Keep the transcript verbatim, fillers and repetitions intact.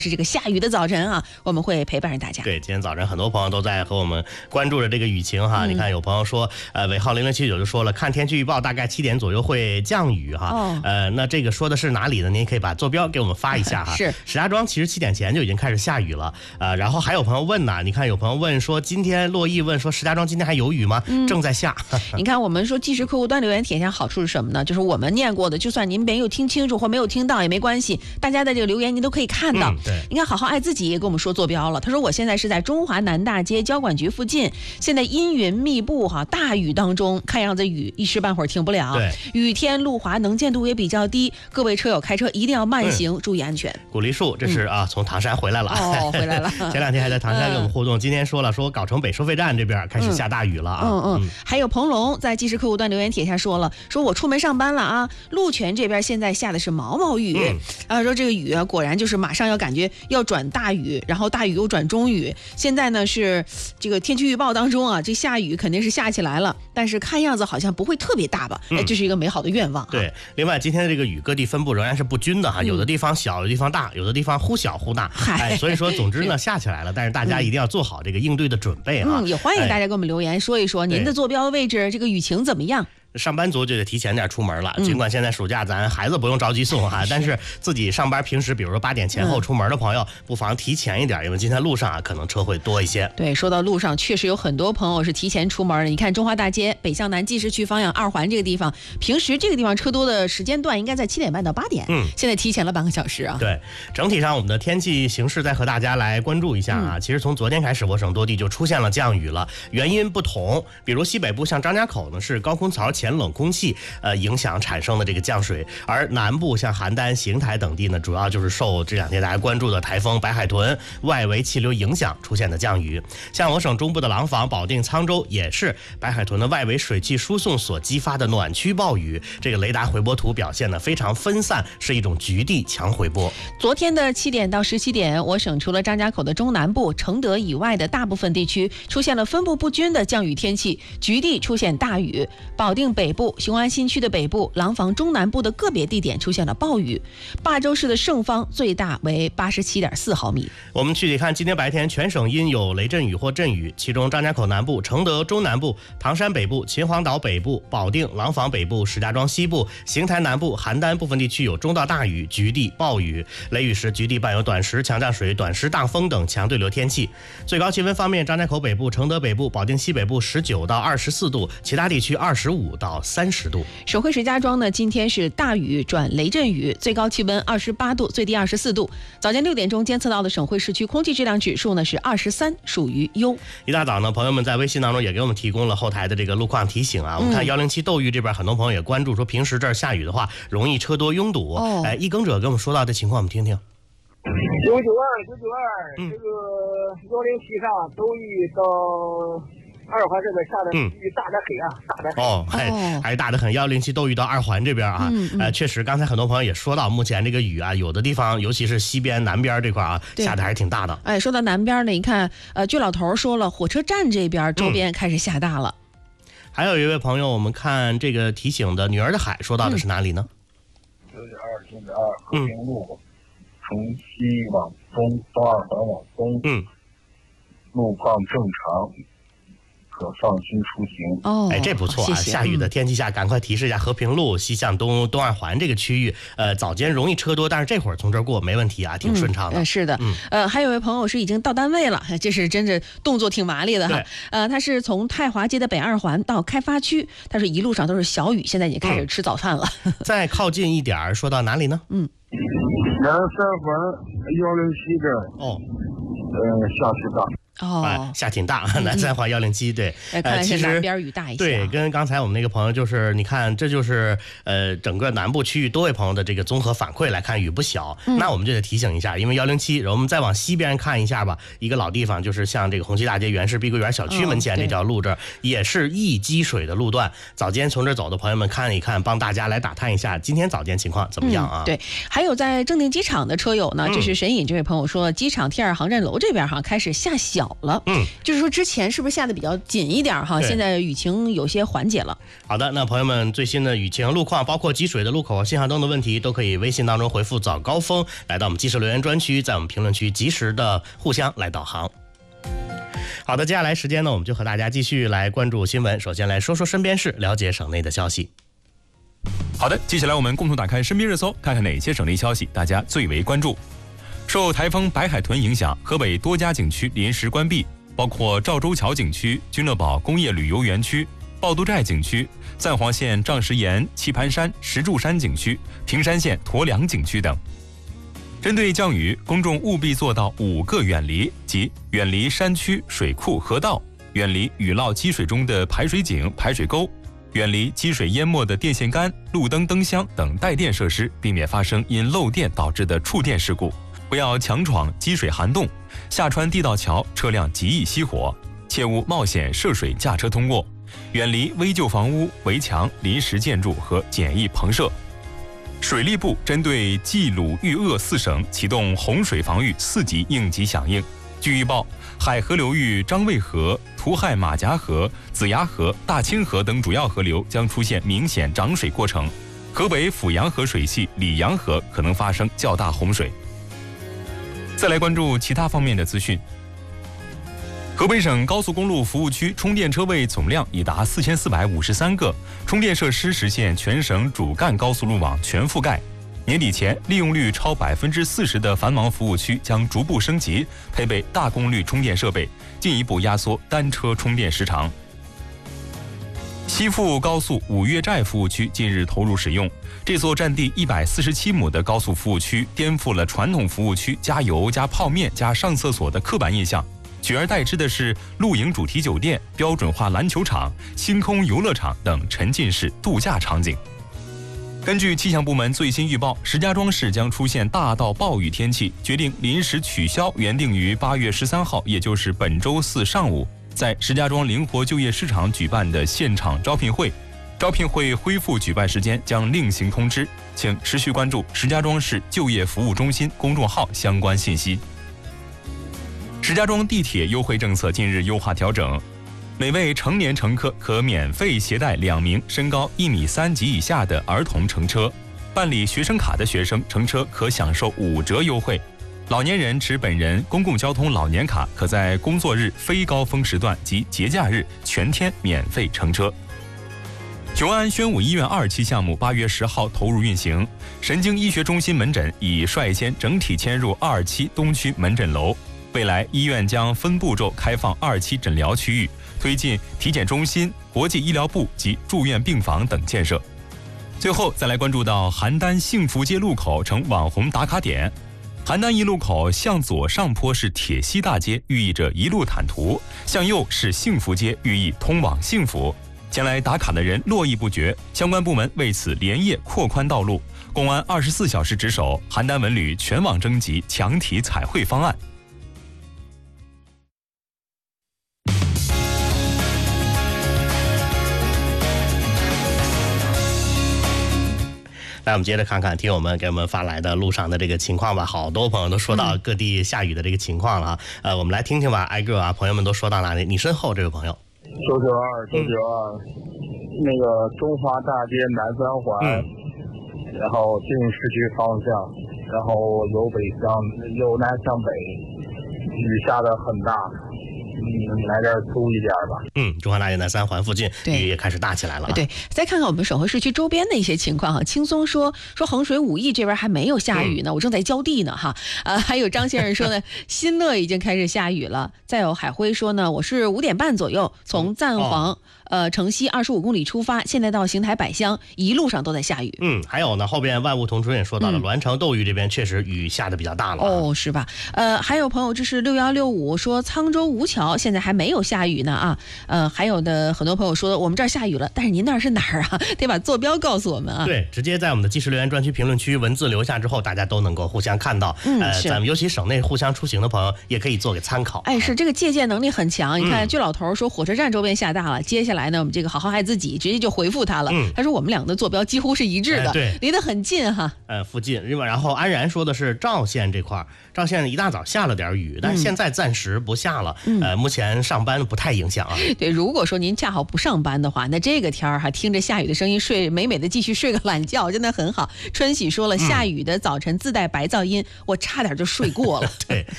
是这个下雨的早晨啊，我们会陪伴着大家。 对，今天早晨很多朋友都在和我们关注着这个雨情哈。嗯、你看有朋友说，呃，尾号零零七九就说了，看天气预报大概七点左右会降雨哈。哦。呃，那这个说的是哪里呢？您可以把坐标给我们发一下哈。 是。 石家庄其实七点前就已经开始下雨了，呃，然后还有朋友问呢，你看有朋友问说，今天洛毅问说石家庄今天还有雨吗？嗯、正在下。 你看我们说即时客户端留言帖下好处是什么呢？就是我们念过的，就算您没有听清楚或没有听到也没关系，大家的这个留言您都可以看到。 嗯、对。 你看好好爱自己也跟我们说坐标了，他说我现在是在中华南大街交管局附近，现在阴云密布哈，大雨当中，看样子雨一时半会儿停不了。 对， 雨天路滑，能见度也比较低，各位车友开车一定要慢行，嗯、注意安全。 古梨树，这是、嗯、啊，从唐山回来了。 哦，回来了。 前两天还在唐山跟我们互动，嗯、今天说了说藁城北收费站这边开始下大雨了啊。 嗯 嗯, 嗯，还有彭龙在即时客户端留言帖下说了，说我出门上班了啊，鹿泉这边现在下的是毛毛雨，嗯、啊，说这个雨啊，果然就是马上要感觉要转大雨，然后大雨又转中雨。现在呢是这个天气预报当中啊，这下雨肯定是下起来了，但是看样子好像不会特别大吧？哎、嗯，这是一个美好的愿望、啊。 对，另外今天的这个雨各地分布仍然是不均的哈，有的地方小，有的地方大，有的地方忽小忽大。哎，所以说总之呢下起来了，但是大家一定要做好这个应对的准备啊。 嗯，也欢迎大家给我们留言、哎、说一说您的坐标位置，这个雨情怎么样？ 上班族就得提前点出门了，尽管现在暑假咱孩子不用着急送哈、嗯，但是自己上班平时比如说八点前后出门的朋友，嗯、不妨提前一点，因为今天路上啊可能车会多一些。 对，说到路上，确实有很多朋友是提前出门的。你看中华大街北向南计时区方向二环这个地方，平时这个地方车多的时间段应该在七点半到八点，嗯，现在提前了半个小时啊。 对，整体上我们的天气形势再和大家来关注一下啊。嗯、其实从昨天开始，我省多地就出现了降雨了，原因不同，比如西北部像张家口呢是高空槽前冷空气。呃，影响产生的这个降水，而南部像邯郸、邢台等地呢，主要就是受这两天大家关注的台风白海豚外围气流影响出现的降雨。像我省中部的廊坊、保定、沧州也是白海豚的外围水汽输送所激发的暖区暴雨。这个雷达回波图表现呢非常分散，是一种局地强回波。 昨天的七点到十七点，我省除了张家口的中南部、承德以外的大部分地区出现了分布不均的降雨天气，局地出现大雨。保定北部、雄安新区的北部、廊坊中南部的个别地点出现了暴雨。霸州市的盛芳最大为八十七点四毫米。 我们具体看，今天白天全省阴有雷阵雨或阵雨，其中张家口南部、承德中南部、唐山北部、秦皇岛北部、保定、廊坊北部、石家庄西部、邢台南部、邯郸部分地区有中到大雨，局地暴雨。雷雨时局地伴有短时强降水、短时大风等强对流天气。最高气温方面，张家口北部、承德北部、保定西北部十九到二十四度，其他地区二十五到三十度。 省会石家庄呢，今天是大雨转雷阵雨，最高气温二十八度，最低二十四度。早间六点钟监测到的省会市区空气质量指数呢是二十三，属于优。 一大早呢，朋友们在微信当中也给我们提供了后台的这个路况提醒啊。我们看幺零七斗玉这边，很多朋友也关注说，平时这儿下雨的话，容易车多拥堵。哦，哎，一耕者跟我们说到的情况，我们听听。 九九二九九二，这个幺零七上斗玉到。二环这边下的雨大得很啊，嗯、大得很哦，还还是大得很。幺零七斗玉到二环这边啊，嗯嗯、呃，确实，刚才很多朋友也说到，目前这个雨啊，有的地方，尤其是西边、南边这块啊，下的还是挺大的。 哎，说到南边呢，你看，呃，据老头说了，火车站这边周边开始下大了。 嗯、还有一位朋友，我们看这个提醒的女儿的海说到的是哪里呢？ 九点二九点二和平路，从西往东到二环往东，嗯，路况正常。可放心出行哦， 哎，这不错啊！ 谢谢下雨的天气下，赶快提示一下和平路西向东东二环这个区域，呃，早间容易车多，但是这会儿从这儿过没问题啊，挺顺畅的。 嗯、是的，嗯，呃，还有位朋友是已经到单位了，这是真是动作挺麻利的哈。呃，他是从太华街的北二环到开发区，他说一路上都是小雨，现在也开始吃早饭了。 嗯、再靠近一点，说到哪里呢？ 嗯， 南三环幺零七这哦，呃，下雨大。 哦、 啊，下挺大，南三环幺零七，对， 呃，其实南边雨大一些、啊， 对，跟刚才我们那个朋友就是，你看，这就是呃整个南部区域多位朋友的这个综合反馈来看，雨不小，嗯、那我们就得提醒一下，因为幺零七，我们再往西边看一下吧，一个老地方就是像这个红旗大街原市碧桂园小区门前这条路这儿、哦、也是易积水的路段，早间从这儿走的朋友们看一看，帮大家来打探一下今天早间情况怎么样啊？ 嗯、对，还有在正定机场的车友呢，这是神隐这位朋友说，机场 T 二航站楼这边哈开始下小。 小了。 嗯， 就是说之前是不是下的比较紧一点哈？现在雨情有些缓解了。 好的，那朋友们最新的雨情路况，包括积水的路口、信号灯的问题，都可以微信当中回复早高峰，来到我们即时留言专区，在我们评论区及时的互相来导航。好的，接下来时间呢，我们就和大家继续来关注新闻。首先来说说身边事，了解省内的消息。 好的，接下来我们共同打开身边热搜，看看哪些省内消息大家最为关注。受台风白海豚影响，河北多家景区临时关闭，包括赵州桥景区、君乐堡工业旅游园区、趵度寨景区、赞皇县丈石岩、棋盘山、石柱山景区、平山县驮梁景区等。针对降雨，公众务必做到五个远离，即远离山区、水库、河道，远离雨涝积水中的排水井、排水沟，远离积水淹没的电线杆、路灯、灯箱等带电设施，避免发生因漏电导致的触电事故。不要强闯积水涵洞，下穿地道桥车辆极易熄火，切勿冒险涉水驾车通过，远离危旧房屋、围墙、临时建筑和简易棚设。水利部针对冀鲁豫鄂四省启动洪水防御四级应急响应。据预报，海河流域张卫河、图亥马甲河、子牙河、大清河等主要河流将出现明显涨水过程，河北阜阳河水系里阳河可能发生较大洪水。再来关注其他方面的资讯。河北省高速公路服务区充电车位总量已达四千四百五十三个，充电设施实现全省主干高速路网全覆盖。年底前，利用率超百分之四十的繁忙服务区将逐步升级，配备大功率充电设备，进一步压缩单车充电时长。西富高速五岳寨服务区近日投入使用，这座占地一百四十七亩的高速服务区颠覆了传统服务区加油加泡面加上厕所的刻板印象。取而代之的是露营主题酒店、标准化篮球场、星空游乐场等沉浸式度假场景。根据气象部门最新预报，石家庄市将出现大到暴雨天气，决定临时取消原定于八月十三号，也就是本周四上午，在石家庄灵活就业市场举办的现场招聘会。招聘会恢复举办时间将另行通知，请持续关注石家庄市就业服务中心公众号相关信息。石家庄地铁优惠政策近日优化调整，每位成年乘客可免费携带两名身高一米三及以下的儿童乘车，办理学生卡的学生乘车可享受五折优惠。老年人持本人公共交通老年卡，可在工作日非高峰时段及节假日全天免费乘车。雄安宣武医院二期项目八月十号投入运行，神经医学中心门诊已率先整体迁入二期东区门诊楼。未来医院将分步骤开放二期诊疗区域，推进体检中心、国际医疗部及住院病房等建设。最后再来关注到邯郸幸福街路口成网红打卡点。邯郸一路口向左上坡是铁西大街，寓意着一路坦途；向右是幸福街，寓意通往幸福。前来打卡的人络绎不绝，相关部门为此连夜扩宽道路，公安二十四小时值守，邯郸文旅全网征集强体彩绘方案。 来，我们接着看看听友们给我们发来的路上的这个情况吧。好多朋友都说到各地下雨的这个情况了啊。呃，我们来听听吧，挨个啊，朋友们都说到哪里？你身后这位朋友， 九九二九九二，那个中华大街南三环，嗯、然后进市区方向，然后由北向由南向北，雨下的很大。嗯，来这儿租一点吧。 嗯，中华大街南三环附近雨也开始大起来了、啊。 对，再看看我们省会市区周边的一些情况哈。轻松说说衡水武义这边还没有下雨呢，嗯、我正在浇地呢哈。呃，还有张先生说呢，新乐已经开始下雨了。再有海辉说呢，我是五点半左右从赞皇、嗯哦、呃城西二十五公里出发，现在到邢台百乡，一路上都在下雨。 嗯，还有呢，后边万物同春也说到了，栾城斗玉这边确实雨下的比较大了、啊。 哦，是吧？呃，还有朋友这是六幺六五说沧州吴桥现在还没有下雨呢啊。呃，还有的很多朋友说我们这儿下雨了，但是您那儿是哪儿啊？得把坐标告诉我们啊。 对，直接在我们的即时留言专区评论区文字留下之后，大家都能够互相看到。 嗯， 呃，咱们尤其省内互相出行的朋友也可以做个参考。 哎，是这个借鉴能力很强。你看，嗯、据老头说火车站周边下大了，接下来。 来呢，我们这个好好爱自己直接就回复他了。 嗯、 他说我们两个的坐标几乎是一致的， 哎、对， 离得很近哈。 呃，附近。然后安然说的是赵县这块，赵县一大早下了点雨，但是现在暂时不下了。嗯、呃，目前上班不太影响啊。 对，如果说您恰好不上班的话，那这个天儿哈，听着下雨的声音睡美美的继续睡个懒觉，真的很好。春喜说了，下雨的早晨自带白噪音，嗯、我差点就睡过了。 对。